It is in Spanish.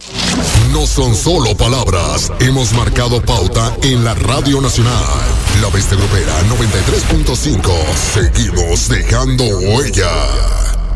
No son solo palabras, hemos marcado pauta en la Radio Nacional. La Bestia Grupera 93.5, seguimos dejando huella.